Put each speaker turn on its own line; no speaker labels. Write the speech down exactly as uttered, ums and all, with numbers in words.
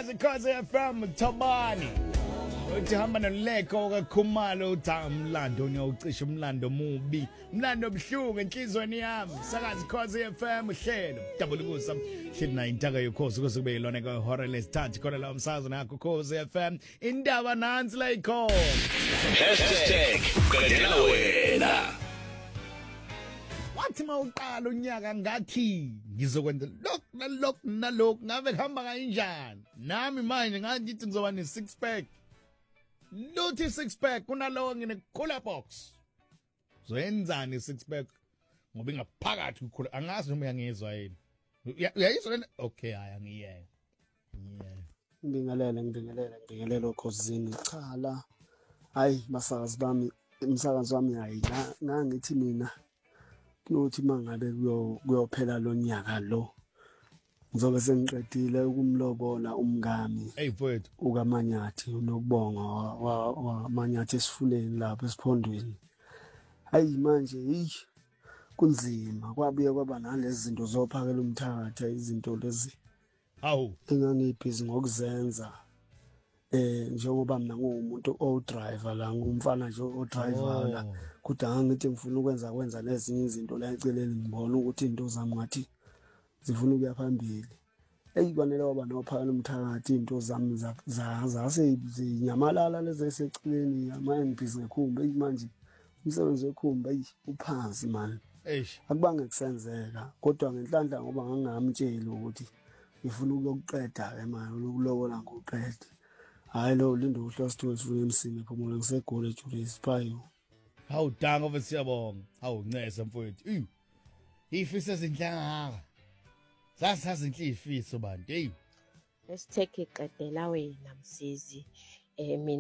sakazi Khosi F M Thobani uthi hamba noleko kaKhumalo uthi umlando ngiyawucisha umlando mubi umlando obhlungu enhlizweni yami sakazi Khosi F M uhlelo double kusa hlina intaka yokhosi kuze kube yilona ke hora lesithathu khona la umsakazo nakho Khosi F M indaba nansi la ikhona
hashtag qedela wena
wathi mawuqala unyaka ngathi ngizokwenza lokhu nalokhu nalokhu ngabe kuhamba kanjani nami manje ngangithi ngizoba ne six pack luthi six pack kunalowo ngine cooler box zoyenzani six pack ngoba ingaphakathi ukhula angazi noma uyangizwa yini uyayizwa lena okay haya ngiyeke ngiyeke
ngibingelele ngibingelele ngibingelele okhosini cha la hayi basakazi bami umsakazi wami hayi ngangithi mina kuyothi mangabe kuyophela lo nyaka lo ngizobe sengiqedile ukumlobola umngami
hey mfowethu
ukaManyathi unokubonga waManyathi esifuleni lapha esiphondweni hayi manje hey kunzima kwabuye kwaba nalezi zinto zophakela umthakatha izinto lezi
hawu
engangibhizi ngokuzenza eh njengoba mina ngumuntu o driver la ngumfana nje o driver la kodwa ngangithi ngifuna ukwenza kwenza lezinye izinto la eceleni ngibona ukuthi into zami ngathi zifuna ukuya phambili eyikwanele waba nophakela umthakathi into zami zase zinyamalala lezi eseceleni ama M Ps ngekhumba manje umsebenzi wekhumba ayi uphansi man
eish
akubange kusenzeka kodwa ngenhlanhla ngoba ngangamtshela ukuthi ngifuna ukuqeda ke manje lokulobola ngoqede hayi lo lindo uhla sithuwe sifuna emsini phumula ngisegole Julius Payo
hawu danga ofisiyabonga hawu ncesa mfowethu ew ifisa ezinhlanga sasazi inhlifiso bantu hey
hashtag qedela wena msisi eh mina